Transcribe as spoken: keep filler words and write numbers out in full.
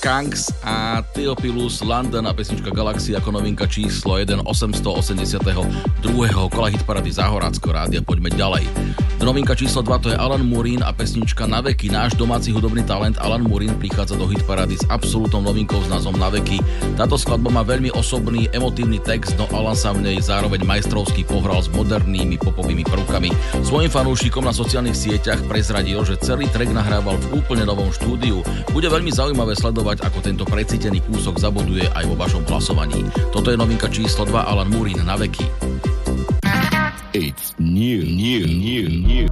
Skunks a Theophilus London a pesnička Galaxy ako novinka číslo jeden osemstoosemdesiatdva kola hitparady Záhorácko rádia. Poďme ďalej. Novinka číslo dva to je Alan Murin a pesnička Na veky. Náš domáci hudobný talent Alan Murin prichádza do hitparady s absolútnou novinkou s názvom Na veky. Táto skladba má veľmi osobný, emotívny text, no Alan sa v nej zároveň majstrovsky pohral s modernými popovými prvkami. Svojim fanúšikom na sociálnych sieťach prezradil, že celý track nahrával v úplne novom štúdiu. Bude veľmi zaujímavé sledovať, ako tento precítený kúsok zabuduje aj vo vašom hlasovaní. Toto je novinka číslo dva Alan Murin Na veky. It's new, new, new, new.